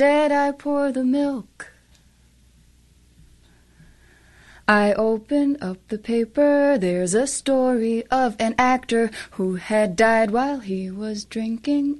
Instead I pour the milk. I open up the paper, there's a story of an actor who had died while he was drinking